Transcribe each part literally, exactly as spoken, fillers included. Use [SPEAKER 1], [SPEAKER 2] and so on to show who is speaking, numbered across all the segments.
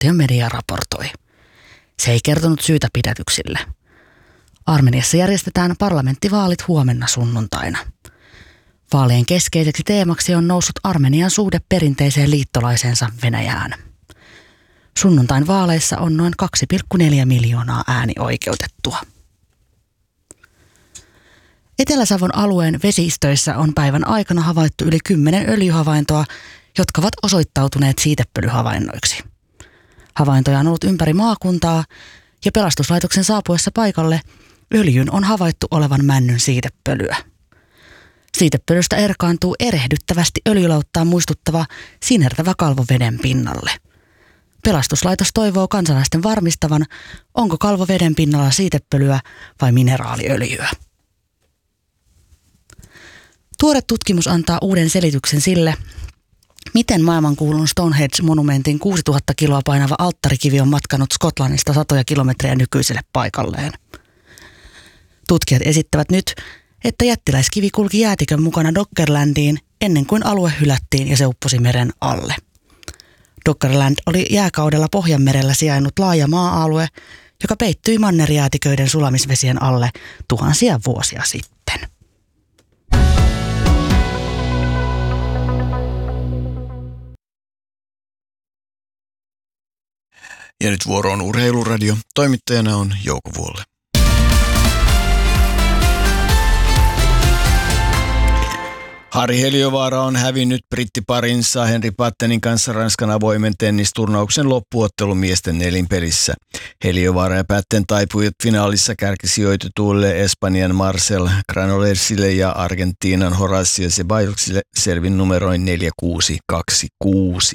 [SPEAKER 1] valtion media raportoi. Se ei kertonut syytä pidätyksille. Armeniassa järjestetään parlamenttivaalit huomenna sunnuntaina. Vaalien keskeiseksi teemaksi on noussut Armenian suhde perinteiseen liittolaisensa Venäjään. Sunnuntain vaaleissa on noin kaksi pilkku neljä miljoonaa äänioikeutettua. Etelä-Savon alueen vesistöissä on päivän aikana havaittu yli kymmenen öljyhavaintoa, jotka ovat osoittautuneet siitepölyhavainnoiksi. Havaintoja on ollut ympäri maakuntaa ja pelastuslaitoksen saapuessa paikalle öljyn on havaittu olevan männyn siitepölyä. Siitepölystä erkaantuu erehdyttävästi öljylauttaan muistuttava sinertävä kalvo veden pinnalle. Pelastuslaitos toivoo kansalaisten varmistavan, onko kalvo veden pinnalla siitepölyä vai mineraaliöljyä. Tuore tutkimus antaa uuden selityksen sille, miten maailmankuulun Stonehenge-monumentin kuusituhatta kiloa painava alttarikivi on matkanut Skotlannista satoja kilometrejä nykyiselle paikalleen. Tutkijat esittävät nyt, että jättiläiskivi kulki jäätikön mukana Doggerlandiin ennen kuin alue hylättiin ja se upposi meren alle. Doggerland oli jääkaudella Pohjanmerellä sijainnut laaja maa-alue, joka peittyi mannerjäätiköiden sulamisvesien alle tuhansia vuosia sitten.
[SPEAKER 2] Ja nyt vuoro on Urheiluradio. Toimittajana on Jouko Vuolle. Harri Heliövaara on hävinnyt brittiparinsa Henri Pattenin kanssa Ranskan avoimen tennisturnauksen loppuottelun miesten nelinpelissä. Heliövaara ja Patten taipuivat finaalissa kärkisijoitetuille Espanjan Marcel Granollesille ja Argentiinan Horacio Zeballoksille selvin numeroin neljä kuusi kaksi kuusi.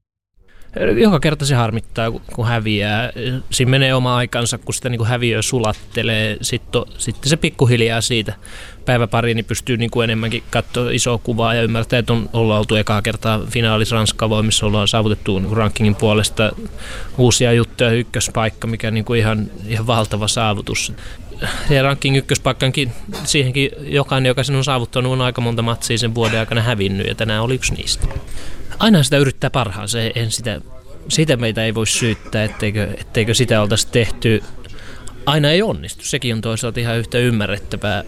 [SPEAKER 3] Joka kerta se harmittaa, kun häviää. Siinä menee oma aikansa, kun sitä niin häviöä sulattelee. Sitten, sitten se pikkuhiljaa siitä päiväpariin niin pystyy niin kuin enemmänkin katsoa isoa kuvaa ja ymmärtää, että on, ollaan oltu ekaa kertaa finaalissa Ranskan avoimissa, ollaan saavutettu niin rankingin puolesta uusia juttuja, ykköspaikka, mikä on niin kuin ihan, ihan valtava saavutus. Ja ranking ykköspaikkankin, siihenkin jokainen, joka sen on saavuttanut, on aika monta matsia sen vuoden aikana hävinnyt ja tänään oli yksi niistä. Aina sitä yrittää parhaansa, en sitä, sitä meitä ei voi syyttää, etteikö, etteikö sitä oltaisi tehty. Aina ei onnistu, sekin on toisaalta ihan yhtä ymmärrettävää.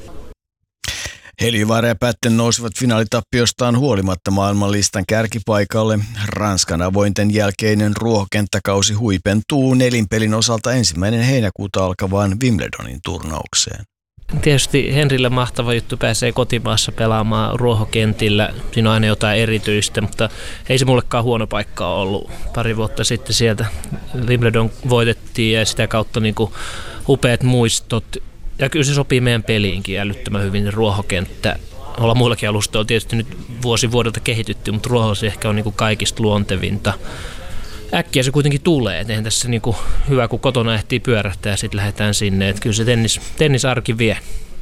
[SPEAKER 2] Heliövaara ja Patten nousivat finaalitappiostaan huolimatta maailmanlistan kärkipaikalle. Ranskan avointen jälkeinen ruohokenttäkausi huipentuu nelinpelin osalta ensimmäinen heinäkuuta alkavaan Wimbledonin turnaukseen.
[SPEAKER 3] Tietysti Henrille mahtava juttu, pääsee kotimaassa pelaamaan ruohokentillä. Siinä on aina jotain erityistä, mutta ei se mullekaan huono paikka ollut. Pari vuotta sitten sieltä Wimbledon voitettiin ja sitä kautta niin kuin upeat muistot. Ja kyllä se sopii meidän peliinkin älyttömän hyvin ruohokenttä. Ollaan muillakin alustoilla tietysti nyt vuosi vuodelta kehitytty, mutta ruoho se ehkä on niin kuin kaikista luontevinta. Äkkiä se kuitenkin tulee, et eihän tässä niinku hyvä, kun kotona ehtii pyörähtää ja sitten lähdetään sinne. Et kyllä se tennis, tennisarki vie.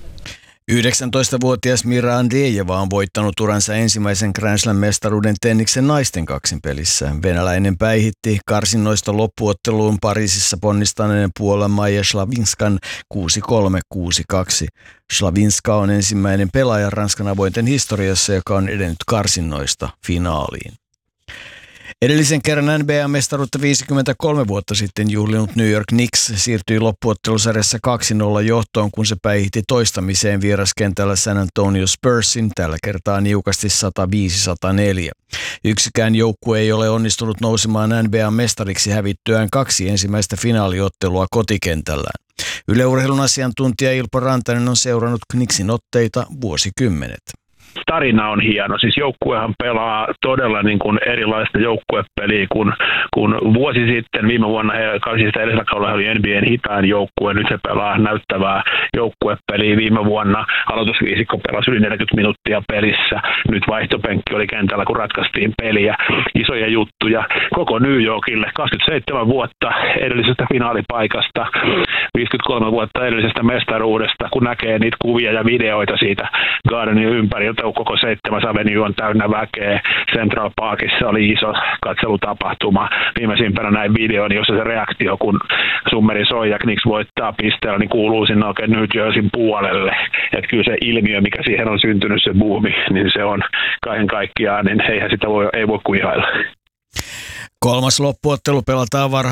[SPEAKER 2] yhdeksäntoistavuotias Mira Andreeva on voittanut uransa ensimmäisen Grand Slam-mestaruuden tenniksen naisten kaksinpelissä. Venäläinen päihitti karsinnoista loppuotteluun Pariisissa ponnistaneen Puolan Maja Slavinskan kuusi kolme kuusi kaksi. Slavinska on ensimmäinen pelaaja Ranskan avointen historiassa, joka on edennyt karsinnoista finaaliin. Edellisen kerran N B A-mestaruutta viisikymmentäkolme vuotta sitten juhlinut New York Knicks siirtyi loppuottelusarjassa kaksi nolla johtoon, kun se päihitti toistamiseen vieraskentällä San Antonio Spursin, tällä kertaa niukasti sata viisi sata neljä. Yksikään joukkue ei ole onnistunut nousemaan N B A-mestariksi hävittyään kaksi ensimmäistä finaaliottelua kotikentällään. Yle Urheilun asiantuntija Ilpo Rantanen on seurannut Knicksin otteita vuosikymmenet.
[SPEAKER 4] Tarina on hieno. Siis joukkuehan pelaa todella niin kuin erilaista joukkuepeliä kuin, kuin vuosi sitten. Viime vuonna he karsista edellisellä kaudella oli N B A:n hitain joukkue. Nyt he pelaa näyttävää joukkuepeliä. Viime vuonna aloitusviisikko pelasi yli neljäkymmentä minuuttia pelissä. Nyt vaihtopenkki oli kentällä, kun ratkaistiin peliä. Isoja juttuja koko New Yorkille. kaksikymmentäseitsemän vuotta edellisestä finaalipaikasta. viisikymmentäkolme vuotta edellisestä mestaruudesta. Kun näkee niitä kuvia ja videoita siitä Gardenin ympäriltä, koko seitsemäs Avenue on täynnä väkeä. Central Parkissa oli iso katselutapahtuma. Viimeisimpänä näin videon, jossa se reaktio, kun summeri soi ja Knicks voittaa pisteellä, niin kuuluu sinne oikein New Jerseyn puolelle. Että kyllä se ilmiö, mikä siihen on syntynyt, se buumi, niin se on kaiken kaikkiaan, niin eihän sitä voi, ei voi kuin ihailla.
[SPEAKER 2] Kolmas loppuottelu pelataan varhain